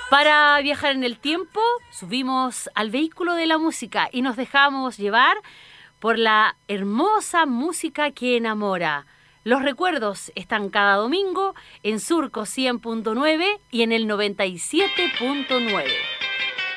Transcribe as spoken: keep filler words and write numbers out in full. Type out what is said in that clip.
Para viajar en el tiempo, subimos al vehículo de la música y nos dejamos llevar por la hermosa música que enamora. Los recuerdos están cada domingo en Surco cien punto nueve y en el noventa y siete punto nueve.